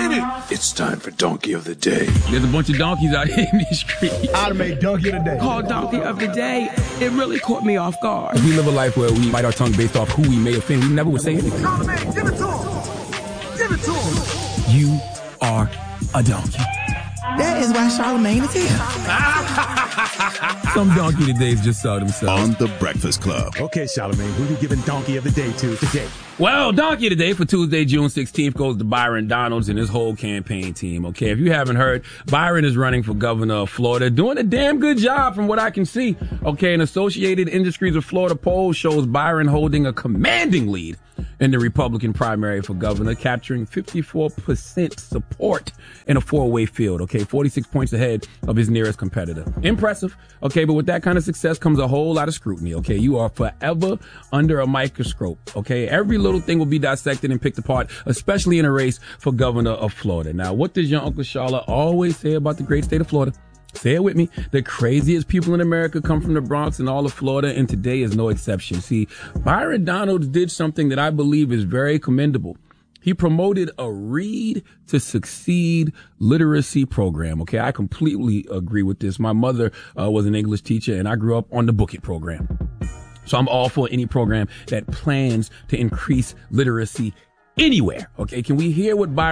made it. It's time for Donkey of the Day. There's a bunch of donkeys out here in these streets. I'd have made Donkey of the Day. Called Donkey of the Day. It really caught me off guard. If we live a life where we bite our tongue based off who we may offend, we never would say anything. Charlamagne, give it to him. Give it to him. You are a donkey. That is why Charlamagne is here. Some donkey todays just saw themselves. On The Breakfast Club. Okay, Charlamagne, who you giving Donkey of the Day to today? Well, donkey today for Tuesday, June 16th goes to Byron Donalds and his whole campaign team. Okay, if you haven't heard, Byron is running for governor of Florida, doing a damn good job from what I can see. Okay, an Associated Industries of Florida poll shows Byron holding a commanding lead in the Republican primary for governor, capturing 54% support in a four-way field. Okay, 46 points ahead of his nearest competitor. Impressive. Okay, but with that kind of success comes a whole lot of scrutiny. Okay, you are forever under a microscope. Okay, every little thing will be dissected and picked apart, especially in a race for governor of Florida. Now, what does your Uncle Charla always say about the great state of Florida? Say it with me. The craziest people in America come from the Bronx and all of Florida, and today is no exception. See, Byron Donalds did something that I believe is very commendable. He promoted a Read to Succeed literacy program. Okay, I completely agree with this. My mother was an English teacher, and I grew up on the Book It program. So I'm all for any program that plans to increase literacy anywhere. Okay, can we hear what Byron